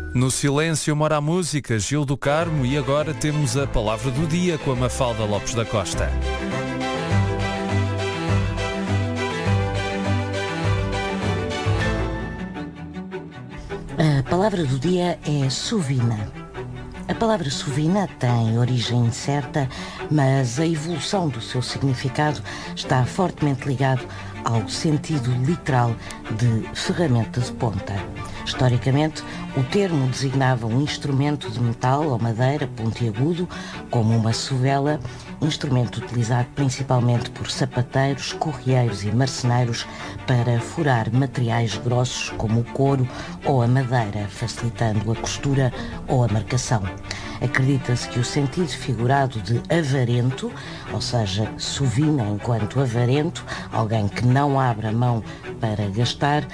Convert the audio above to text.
No silêncio mora a música, Gil do Carmo, e agora temos a palavra do dia com a Mafalda Lopes da Costa. A palavra do dia é suvina. A palavra suvina tem origem incerta, mas a evolução do seu significado está fortemente ligado ao sentido literal de ferramenta de ponta. Historicamente, o termo designava um instrumento de metal ou madeira pontiagudo, como uma suvela, instrumento utilizado principalmente por sapateiros, correieiros e marceneiros para furar materiais grossos como o couro ou a madeira, facilitando a costura ou a marcação. Acredita-se que o sentido figurado de avarento, ou seja, suvina enquanto avarento, alguém que não abre a mão para gastar,